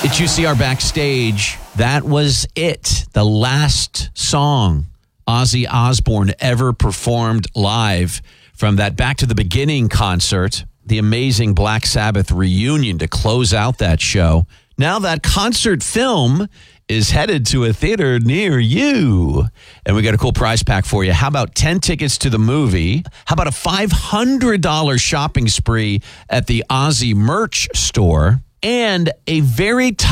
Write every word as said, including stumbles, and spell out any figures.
It's U C R Backstage. That was it. The last song Ozzy Osbourne ever performed live from that Back to the Beginning concert, the amazing Black Sabbath reunion to close out that show. Now that concert film is headed to a theater near you. And we got a cool prize pack for you. How about ten tickets to the movie? How about a five hundred dollars shopping spree at the Ozzy merch store? And a very